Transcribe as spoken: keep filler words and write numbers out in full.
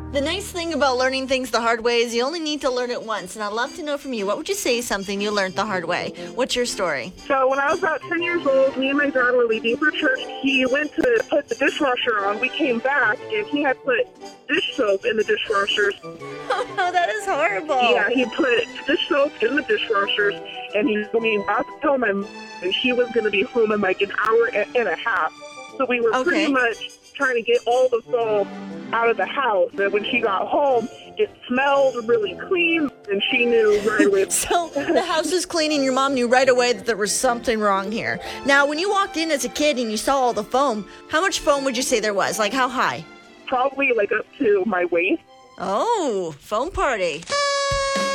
The nice thing about learning things the hard way is you only need to learn it once. And I'd love to know from you, what would you say is something you learned the hard way? What's your story? So when I was about ten years old, me and my dad were leaving for church. He went to put the dishwasher on. We came back, and he had put dish soap in the dishwashers. Oh, no, that is horrible. Yeah, he put dish soap in the dishwashers, and he told me not to tell my mom, and she was going to be home in like an hour and a half. So we were Okay. pretty much trying to get all the foam out of the house. And when she got home, it smelled really clean, and she knew right away. So the house was clean and your mom knew right away that there was something wrong here. Now, when you walked in as a kid and you saw all the foam, how much foam would you say there was? Like how high? Probably like up to my waist. Oh, foam party.